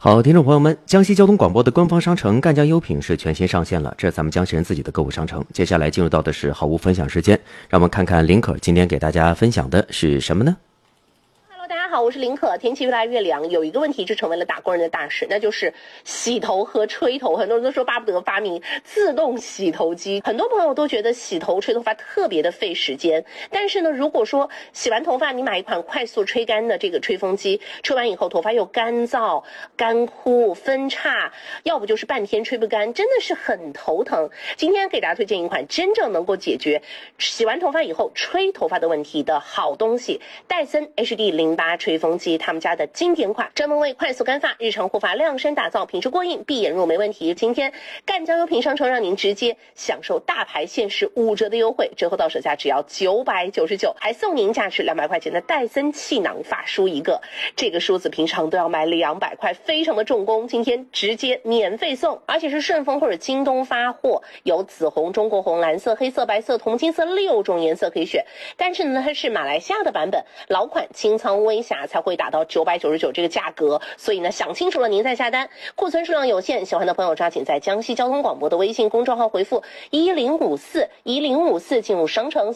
好，听众朋友们，江西交通广播的官方商城赣江优品是全新上线了，这是咱们江西人自己的购物商城。接下来进入到的是好物分享时间，让我们看看林可今天给大家分享的是什么呢？ 大家好，我是林可。天气越来越凉，有一个问题就成为了打工人的大事，那就是洗头和吹头。很多人都说巴不得发明自动洗头机，很多朋友都觉得洗头吹头发特别的费时间。但是呢，如果说洗完头发你买一款快速吹干的这个吹风机，吹完以后头发又干燥、干枯、分叉，要不就是半天吹不干，真的是很头疼。今天给大家推荐一款真正能够解决洗完头发以后吹头发的问题的好东西——戴森 HD08吹风机，他们家的经典款，专门为快速干发、日常护发量身打造，品质过硬，闭眼入没问题。今天赣江优品商城让您直接享受大牌限时5折的优惠，折后到手价只要999，还送您价值200块钱的戴森气囊发梳一个。这个梳子平常都要买200块，非常的重工，今天直接免费送，而且是顺丰或者京东发货，有紫红、中国红、蓝色、黑色、白色、铜金色6种颜色可以选。但是呢，它是马来西亚的版本，老款清仓微侠才会打到999这个价格，所以呢，想清楚了您再下单。库存数量有限，喜欢的朋友抓紧在江西交通广播的微信公众号回复1054进入商城。